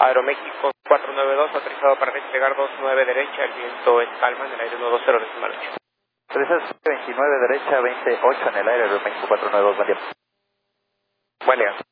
Aeroméxico 492, autorizado para despegar 29 derecha, el viento es calma en el aire 120 decimal 8. 329 derecha, 28 en el aire, Aeroméxico 492, buen día. Buen día.